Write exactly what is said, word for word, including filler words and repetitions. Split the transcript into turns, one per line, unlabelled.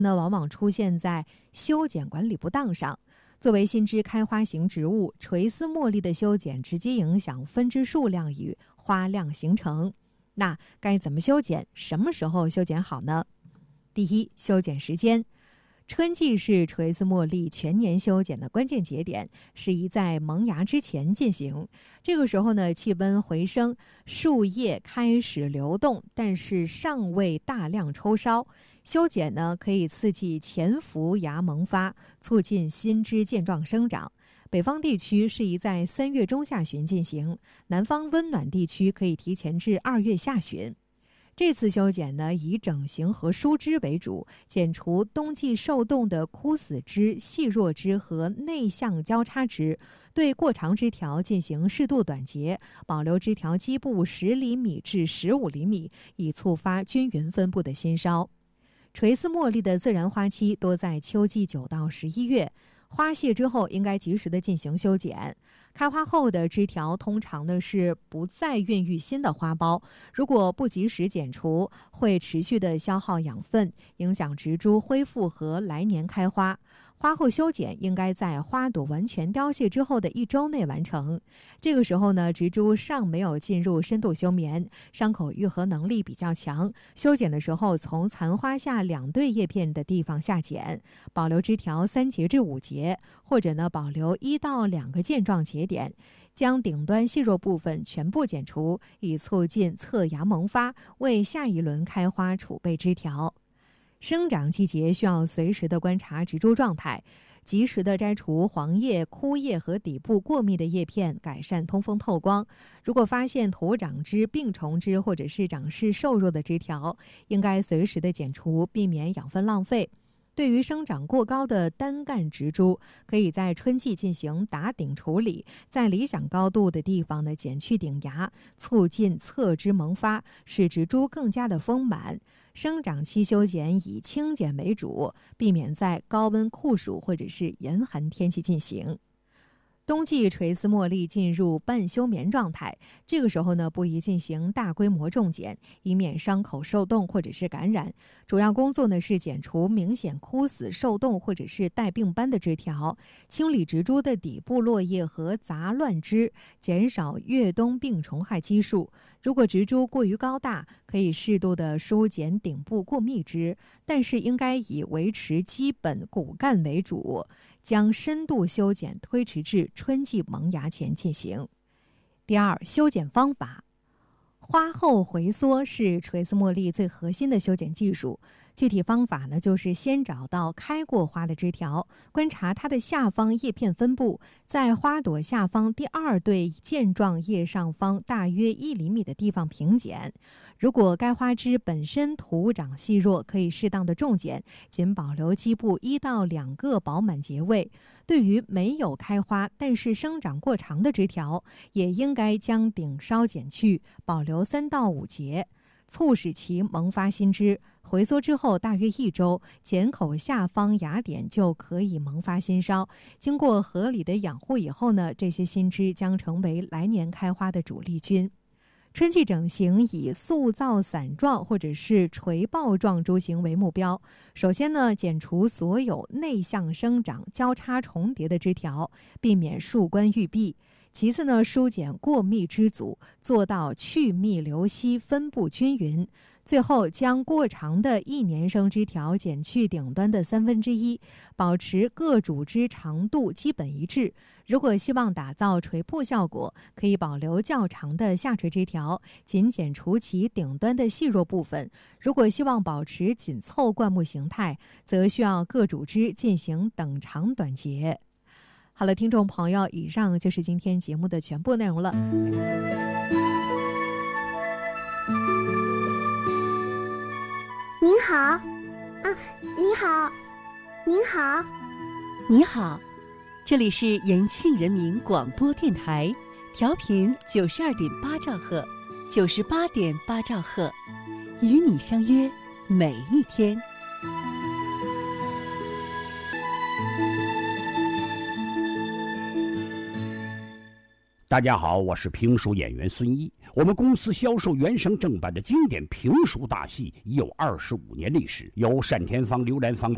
那往往出现在修剪管理不当上。作为新枝开花型植物，垂丝茉莉的修剪直接影响分枝数量与花量形成。那该怎么修剪？什么时候修剪好呢？第一，修剪时间。春季是垂丝茉莉全年修剪的关键节点，适宜在萌芽之前进行。这个时候呢，气温回升，树叶开始流动，但是尚未大量抽梢。修剪呢，可以刺激前伏芽萌发，促进新枝健壮生长。北方地区适宜在三月中下旬进行，南方温暖地区可以提前至二月下旬。这次修剪呢，以整形和疏枝为主，剪除冬季受冻的枯死枝、细弱枝和内向交叉枝，对过长枝条进行适度短截，保留枝条基部十厘米至十五厘米，以促发均匀分布的新梢。垂丝茉莉的自然花期多在秋季九到十一月，花谢之后应该及时的进行修剪。开花后的枝条通常呢是不再孕育新的花苞，如果不及时剪除，会持续的消耗养分，影响植株恢复和来年开花。花后修剪应该在花朵完全凋谢之后的一周内完成。这个时候呢，植株尚没有进入深度休眠，伤口愈合能力比较强。修剪的时候，从残花下两对叶片的地方下剪，保留枝条三节至五节，或者呢保留一到两个健壮节点，将顶端细弱部分全部剪除，以促进侧芽萌发，为下一轮开花储备枝条。生长季节需要随时的观察植株状态，及时的摘除黄叶、枯叶和底部过密的叶片，改善通风透光。如果发现土长枝、病虫枝或者是长势瘦弱的枝条，应该随时的剪除，避免养分浪费。对于生长过高的单干植株，可以在春季进行打顶处理，在理想高度的地方呢剪去顶芽，促进侧枝萌发，使植株更加的丰满。生长期修剪以轻剪为主，避免在高温酷暑或者是严寒天气进行。冬季垂丝茉莉进入半休眠状态，这个时候呢，不宜进行大规模重剪，以免伤口受冻或者是感染。主要工作呢是剪除明显枯死、受冻或者是带病斑的枝条，清理植株的底部落叶和杂乱枝，减少越冬病虫害基数。如果植株过于高大，可以适度的疏剪顶部过密枝，但是应该以维持基本骨干为主，将深度修剪推迟至春季萌芽前进行。第二，修剪方法。花后回缩是垂丝茉莉最核心的修剪技术。具体方法呢，就是先找到开过花的枝条，观察它的下方叶片分布，在花朵下方第二对剑状叶上方大约一厘米的地方平剪。如果该花枝本身土长细弱，可以适当的重剪，仅保留基部一到两个饱满节位。对于没有开花但是生长过长的枝条，也应该将顶梢剪去，保留三到五节，促使其萌发新枝。回缩之后大约一周，剪口下方芽点就可以萌发新梢。经过合理的养护以后呢，这些新枝将成为来年开花的主力军。春季整形以塑造伞状或者是垂抱状株形为目标。首先呢，剪除所有内向生长、交叉重叠的枝条，避免树冠郁闭。其次呢，疏剪过密枝组，做到去密留稀，分布均匀。最后将过长的一年生枝条剪去顶端的三分之一，保持各主枝长度基本一致。如果希望打造垂瀑效果，可以保留较长的下垂枝条，仅剪除其顶端的细弱部分。如果希望保持紧凑灌木形态，则需要各主枝进行等长短截。好了，听众朋友，以上就是今天节目的全部内容了。
您好，啊，你好，您好，
你好，这里是延庆人民广播电台，调频九十二点八兆赫，九十八点八兆赫，与你相约每一天。
大家好，我是评书演员孙一。我们公司销售原声正版的经典评书大戏已有二十五年历史，由单田芳、刘兰芳、